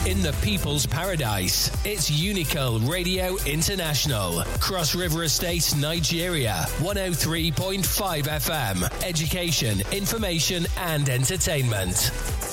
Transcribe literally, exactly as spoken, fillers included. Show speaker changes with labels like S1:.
S1: in the people's paradise. It's Unico Radio International. Cross River Estate, Nigeria. one oh three point five F M. Education, information and entertainment.